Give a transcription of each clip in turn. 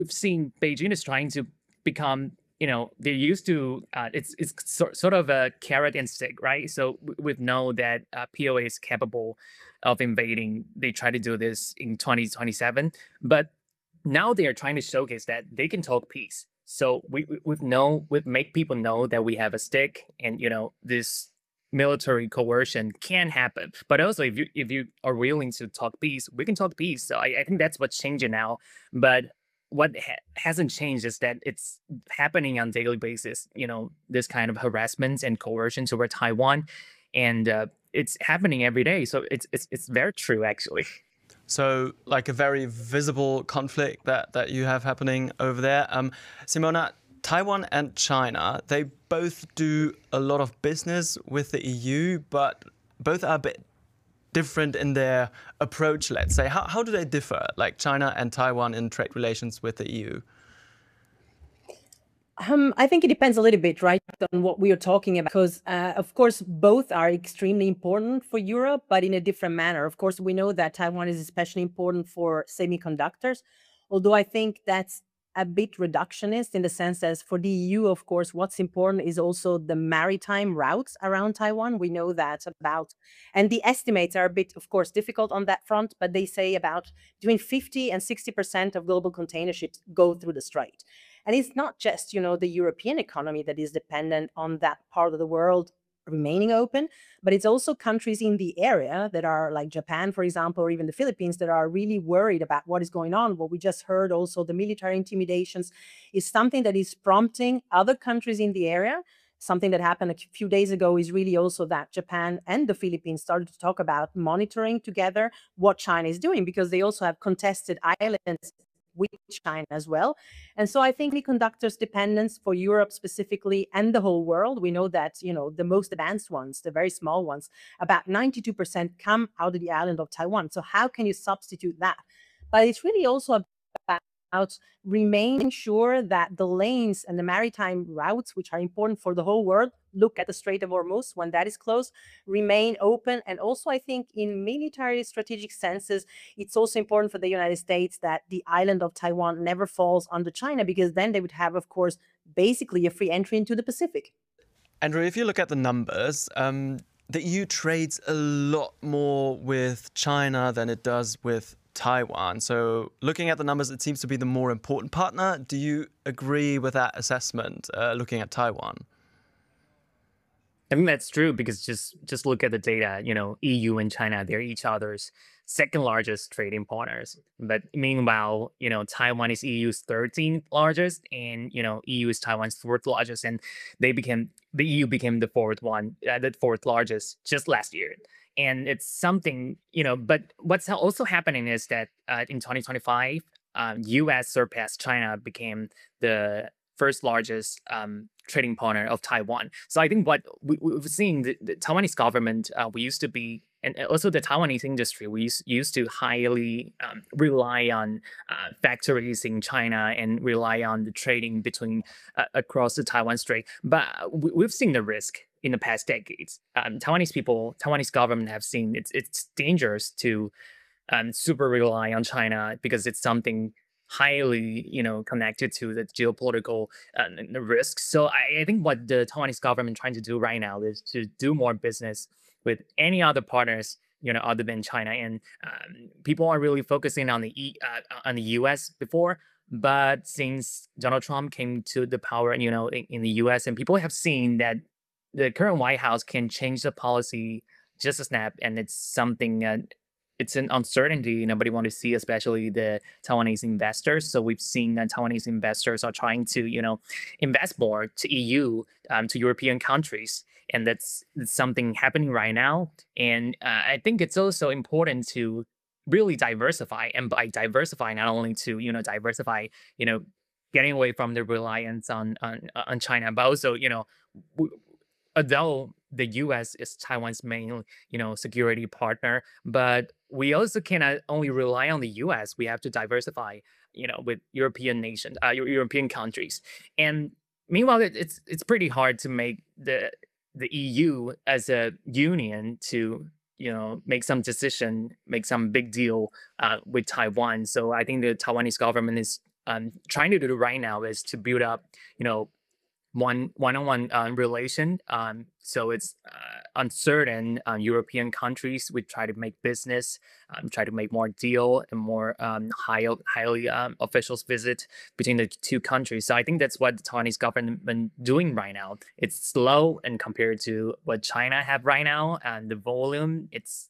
we've seen Beijing is trying to become, they're used to, it's sort of a carrot and stick, right? So we know that POA is capable of invading. They try to do this in 2027, but now they are trying to showcase that they can talk peace. So we've make people know that we have a stick, and this military coercion can happen. But also, if you are willing to talk peace, we can talk peace. So I think that's what's changing now. But what hasn't changed is that it's happening on daily basis. This kind of harassment and coercion toward Taiwan, and it's happening every day. So it's very true, actually. So, like a very visible conflict that you have happening over there. Simona, Taiwan and China, they both do a lot of business with the EU, but both are a bit different in their approach, let's say. How do they differ, like China and Taiwan in trade relations with the EU? I think it depends a little bit, right, on what we are talking about, because, of course, both are extremely important for Europe, but in a different manner. Of course, we know that Taiwan is especially important for semiconductors, although I think that's a bit reductionist in the sense as for the EU, of course, what's important is also the maritime routes around Taiwan. We know that about, and the estimates are a bit, of course, difficult on that front, but they say about between 50 and 60% of global container ships go through the strait. And it's not just, the European economy that is dependent on that part of the world remaining open, but it's also countries in the area that are like Japan, for example, or even the Philippines that are really worried about what is going on. What we just heard also, the military intimidations is something that is prompting other countries in the area. Something that happened a few days ago is really also that Japan and the Philippines started to talk about monitoring together what China is doing, because they also have contested islands with China as well. And so I think semiconductors dependence for Europe specifically and the whole world, we know that, the most advanced ones, the very small ones, about 92% come out of the island of Taiwan. So how can you substitute that? But it's really also about remaining sure that the lanes and the maritime routes, which are important for the whole world, look at the Strait of Hormuz when that is closed, remain open. And also, I think in military strategic senses, it's also important for the United States that the island of Taiwan never falls under China, because then they would have, of course, basically a free entry into the Pacific. Andrew, if you look at the numbers, the EU trades a lot more with China than it does with Taiwan. So looking at the numbers, it seems to be the more important partner. Do you agree with that assessment, looking at Taiwan? I think that's true because just look at the data. EU and China, they're each other's second largest trading partners. But meanwhile, Taiwan is EU's 13th largest, and EU is Taiwan's fourth largest, and the EU became the fourth largest just last year. And it's something, but what's also happening is that in 2025, US surpassed China, became the first largest trading partner of Taiwan. So I think what we've seen, the Taiwanese government, we used to be, and also the Taiwanese industry, we used to highly rely on factories in China and rely on the trading between across the Taiwan Strait. But we've seen the risk in the past decades. Taiwanese government have seen it's dangerous to super rely on China because it's something highly, connected to the geopolitical the risks. So I think what the Taiwanese government trying to do right now is to do more business with any other partners, other than China. And people are really focusing on on the U.S. before, but since Donald Trump came to the power, in the U.S., and people have seen that the current White House can change the policy just a snap, and it's something. It's an uncertainty nobody want to see, especially the Taiwanese investors. So we've seen that Taiwanese investors are trying to, invest more to EU, to European countries, and that's something happening right now. And I think it's also important to really diversify, and by diversify, not only to diversify, getting away from the reliance on China, but also although the U.S. is Taiwan's main, security partner, but we also cannot only rely on the U.S. We have to diversify, with European nations, European countries. And meanwhile, it's pretty hard to make the EU as a union to make some decision, make some big deal with Taiwan. So I think the Taiwanese government is trying to do right now is to build up, you know, one-on-one relation. So it's on certain European countries, we try to make business, try to make more deal and more highly officials visit between the two countries. So I think that's what the Taiwanese government doing right now. It's slow and compared to what China have right now, and the volume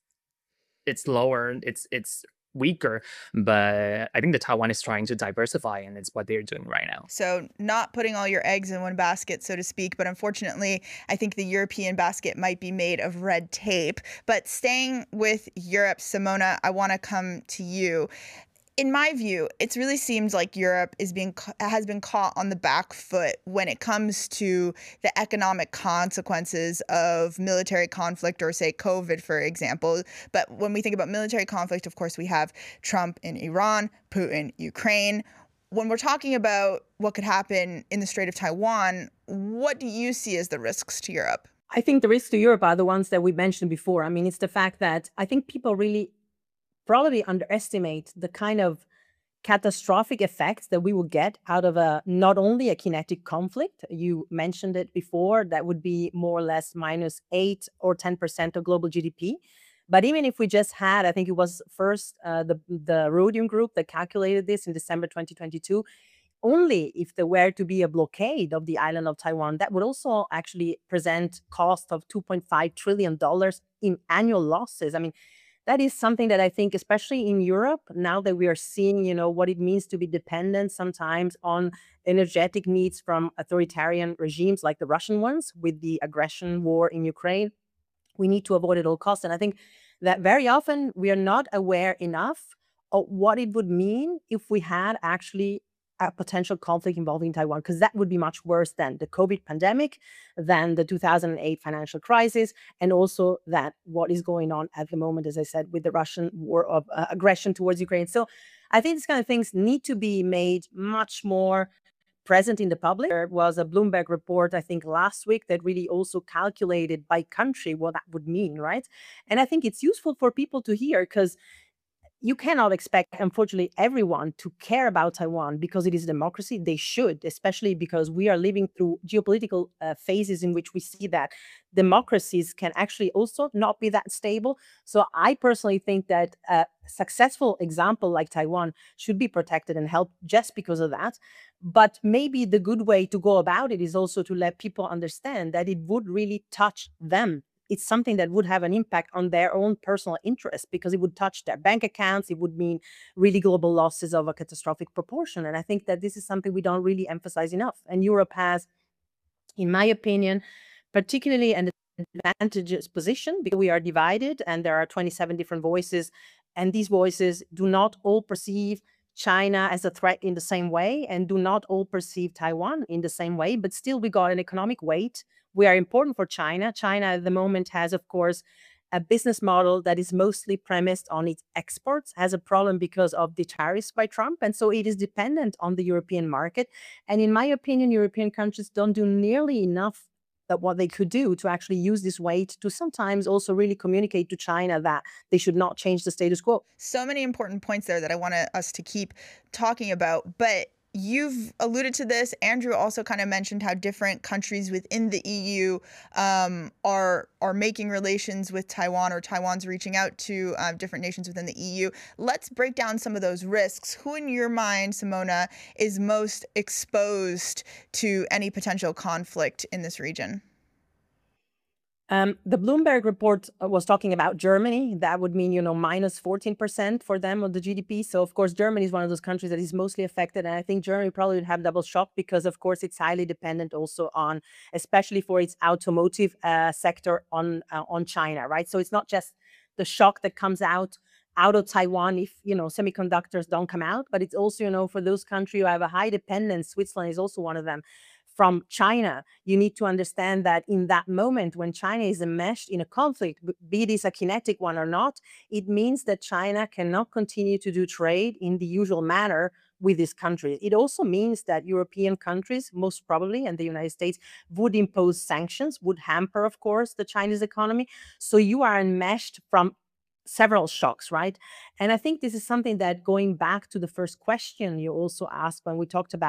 it's lower, it's weaker, but I think the Taiwan is trying to diversify, and it's what they're doing right now. So not putting all your eggs in one basket, so to speak, but unfortunately, I think the European basket might be made of red tape. But staying with Europe, Simona, I want to come to you. In my view, it really seems like Europe has been caught on the back foot when it comes to the economic consequences of military conflict, or say COVID, for example. But when we think about military conflict, of course, we have Trump in Iran, Putin, Ukraine. When we're talking about what could happen in the Strait of Taiwan, what do you see as the risks to Europe? I think the risks to Europe are the ones that we mentioned before. I mean, it's the fact that I think people really probably underestimate the kind of catastrophic effects that we will get out of not only a kinetic conflict. You mentioned it before, that would be more or less -8 or 10% of global GDP. But even if we just had, I think it was first the Rhodium Group that calculated this in December 2022, only if there were to be a blockade of the island of Taiwan, that would also actually present cost of $2.5 trillion in annual losses. I mean, that is something that I think, especially in Europe, now that we are seeing, what it means to be dependent sometimes on energetic needs from authoritarian regimes like the Russian ones with the aggression war in Ukraine, we need to avoid at all costs. And I think that very often we are not aware enough of what it would mean if we had actually a potential conflict involving Taiwan, because that would be much worse than the COVID pandemic, than the 2008 financial crisis, and also that what is going on at the moment, as I said, with the Russian war of aggression towards Ukraine. So I think these kind of things need to be made much more present in the public. There was a Bloomberg report, I think, last week that really also calculated by country what that would mean, right? And I think it's useful for people to hear, because you cannot expect, unfortunately, everyone to care about Taiwan because it is a democracy. They should, especially because we are living through geopolitical phases in which we see that democracies can actually also not be that stable. So I personally think that a successful example like Taiwan should be protected and helped just because of that. But maybe the good way to go about it is also to let people understand that it would really touch them. It's something that would have an impact on their own personal interest, because it would touch their bank accounts. It would mean really global losses of a catastrophic proportion. And I think that this is something we don't really emphasize enough. And Europe has, in my opinion, particularly an advantageous position, because we are divided and there are 27 different voices. And these voices do not all perceive China as a threat in the same way, and do not all perceive Taiwan in the same way. But still, we got an economic weight. We are important for China. China at the moment has, of course, a business model that is mostly premised on its exports, has a problem because of the tariffs by Trump. And so it is dependent on the European market. And in my opinion, European countries don't do nearly enough that what they could do to actually use this weight to sometimes also really communicate to China that they should not change the status quo. So many important points there that I want us to keep talking about. But you've alluded to this. Andrew also kind of mentioned how different countries within the EU are making relations with Taiwan, or Taiwan's reaching out to different nations within the EU. Let's break down some of those risks. Who, in your mind, Simona, is most exposed to any potential conflict in this region? The Bloomberg report was talking about Germany. That would mean, minus 14% for them of the GDP. So, of course, Germany is one of those countries that is mostly affected. And I think Germany probably would have double shock because, of course, it's highly dependent also on, especially for its automotive sector, on China, right? So it's not just the shock that comes out of Taiwan if, semiconductors don't come out, but it's also, for those countries who have a high dependence, Switzerland is also one of them, from China. You need to understand that in that moment when China is enmeshed in a conflict, be this a kinetic one or not, it means that China cannot continue to do trade in the usual manner with this country. It also means that European countries, most probably, and the United States, would impose sanctions, would hamper, of course, the Chinese economy. So you are enmeshed from several shocks, right? And I think this is something that, going back to the first question you also asked when we talked about